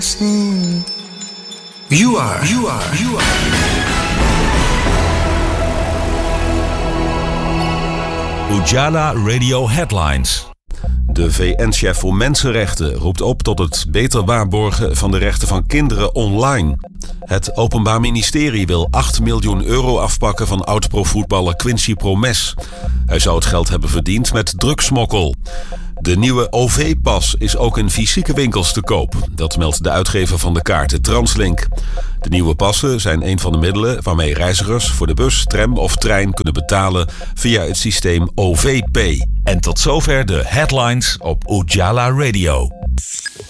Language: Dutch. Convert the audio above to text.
You are. Ujala Radio Headlines. De VN-chef voor Mensenrechten roept op tot het beter waarborgen van de rechten van kinderen online. Het Openbaar Ministerie wil 8 miljoen euro afpakken van oud-profvoetballer Quincy Promes. Hij zou het geld hebben verdiend met drugsmokkel. De nieuwe OV-pas is ook in fysieke winkels te koop. Dat meldt de uitgever van de kaarten Translink. De nieuwe passen zijn een van de middelen waarmee reizigers voor de bus, tram of trein kunnen betalen via het systeem OV-Pay. En tot zover de headlines op Ujala Radio.